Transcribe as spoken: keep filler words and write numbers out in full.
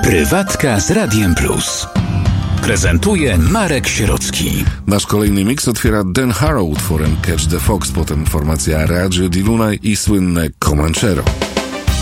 Prywatka z Radiem Plus. Prezentuje Marek Sierocki. Nasz kolejny miks otwiera Dan Harrow utworem Catch the Fox, potem formacja Raggio di Luna i słynne Comanchero.